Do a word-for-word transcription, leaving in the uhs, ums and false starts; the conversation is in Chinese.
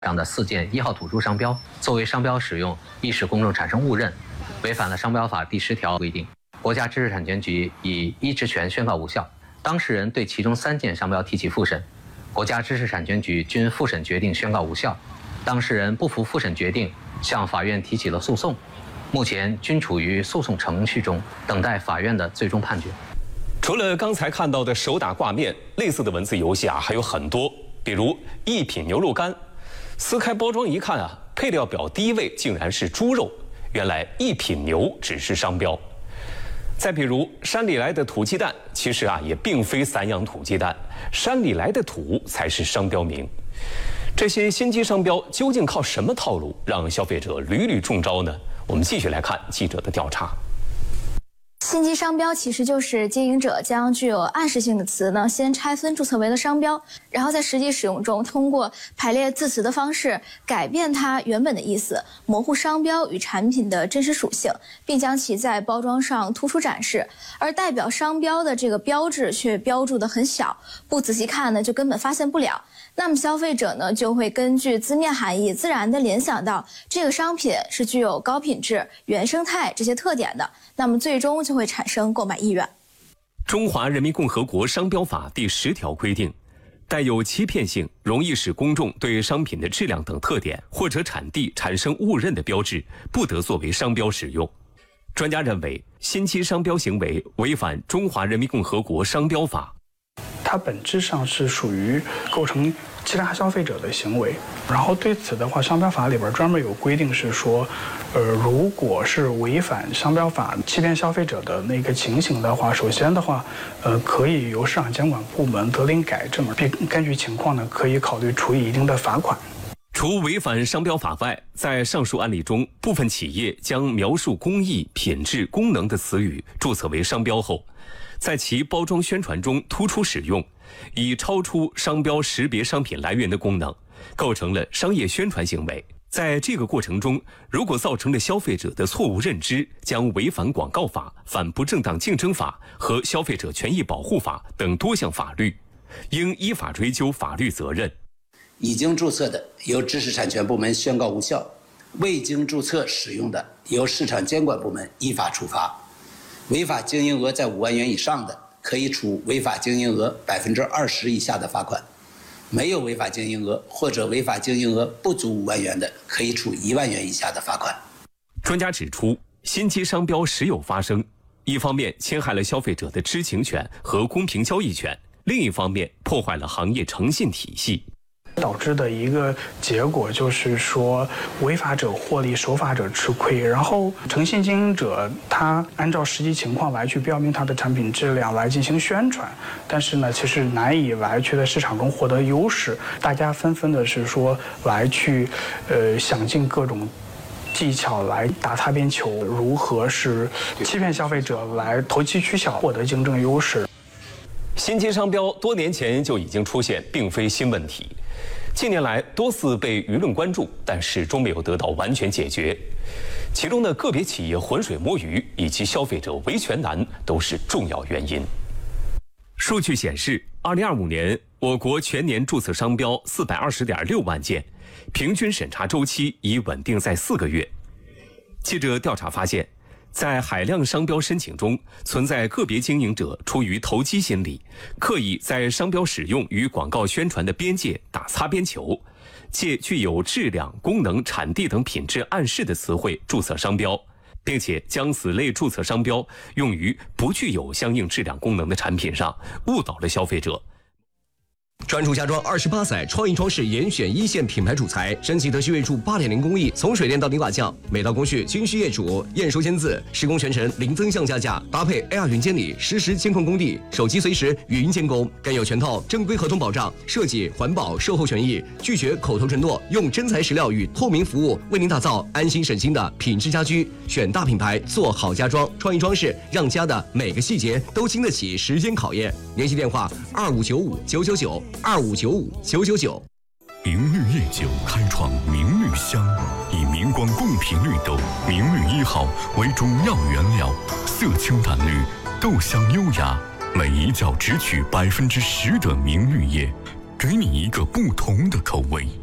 样的四件一号土猪商标作为商标使用，易使公众产生误认，违反了商标法第十条规定。国家知识产权局以依职权宣告无效。当事人对其中三件商标提起复审，国家知识产权局均复审决定宣告无效。当事人不服复审决定，向法院提起了诉讼，目前均处于诉讼程序中，等待法院的最终判决。 除了刚才看到的手打挂面，类似的文字游戏啊还有很多，比如一品牛肉干。撕开包装一看啊，配料表第一位竟然是猪肉，原来一品牛只是商标。再比如山里来的土鸡蛋，其实啊也并非散养土鸡蛋，山里来的土才是商标名。这些心机商标究竟靠什么套路让消费者屡屡中招呢？我们继续来看记者的调查。 心机商标其实就是经营者将具有暗示性的词呢，先拆分注册为了商标，然后在实际使用中通过排列字词的方式改变它原本的意思，模糊商标与产品的真实属性，并将其在包装上突出展示。而代表商标的这个标志却标注得很小，不仔细看呢就根本发现不了。那么消费者呢就会根据字面含义自然地联想到这个商品是具有高品质、原生态这些特点的，那么最终就会产生购买意愿。 中华人民共和国商标法第十条规定，带有欺骗性、容易使公众对商品的质量等特点或者产地产生误认的标志，不得作为商标使用。专家认为，心机商标行为违反中华人民共和国商标法。 它本质上是属于构成欺诈消费者的行为，然后对此的话，商标法里边专门有规定是说，呃，如果是违反商标法欺骗消费者的那个情形的话，首先的话，呃，可以由市场监管部门责令改正，并根据情况呢，可以考虑处以一定的罚款。 除违反商标法外，在上述案例中，部分企业将描述工艺、品质、功能的词语注册为商标后，在其包装宣传中突出使用，以超出商标识别商品来源的功能，构成了商业宣传行为。在这个过程中，如果造成了消费者的错误认知，将违反广告法、反不正当竞争法和消费者权益保护法等多项法律，应依法追究法律责任。 已经注册的，由知识产权部门宣告无效；未经注册使用的，由市场监管部门依法处罚。违法经营额在五万元以上的，可以处违法经营额百分之二十以下的罚款；没有违法经营额或者违法经营额不足五万元的，可以处一万元以下的罚款。 专家指出，心机商标时有发生，一方面侵害了消费者的知情权和公平交易权，另一方面破坏了行业诚信体系。 导致的一个结果就是说，违法者获利，守法者吃亏。然后，诚信经营者他按照实际情况来去标明他的产品质量来进行宣传，但是呢，其实难以来去在市场中获得优势。大家纷纷的是说来去，呃，想尽各种技巧来打擦边球，如何是欺骗消费者来投机取巧获得竞争优势。 心机商标多年前就已经出现，并非新问题。近年来多次被舆论关注，但始终没有得到完全解决。其中的个别企业浑水摸鱼以及消费者维权难都是重要原因。数据显示，二零二五年我国全年注册商标四百二十点六万件，平均审查周期已稳定在四个月。记者调查发现，在海量商标申请中，存在个别经营者出于投机心理，刻意在商标使用与广告宣传的边界打擦边球，借具有质量、功能、产地等品质暗示的词汇注册商标，并且将此类注册商标用于不具有相应质量功能的产品上，误导了消费者。 专注家装二十八载，创意装饰严选一线品牌主材，升级德系锐铸八点零工艺，从水电到泥瓦匠，每道工序均需业主验收签字，施工全程零增项加价，搭配 A R 云监理，实时监控工地，手机随时语音监工，更有全套正规合同保障，设计、环保、售后权益，拒绝口头承诺，用真材实料与透明服务，为您打造安心省心的品质家居。选大品牌，做好家装，创意装饰，让家的每个细节都经得起时间考验。联系电话二五九五九九九。二五九五九九九。 明绿夜酒开创明绿香，以明光贡品绿豆明绿一号为主要原料，色清淡绿，豆香优雅，每一角只取百分之十的明绿叶，给你一个不同的口味。